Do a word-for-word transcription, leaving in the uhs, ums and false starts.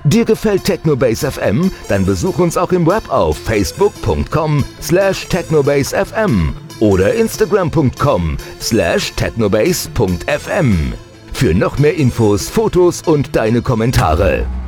Dir gefällt Technobase F M? Dann besuch uns auch im Web auf facebook punkt com slash technobase f m oder instagram punkt com slash technobase punkt f m. Für noch mehr Infos, Fotos und deine Kommentare.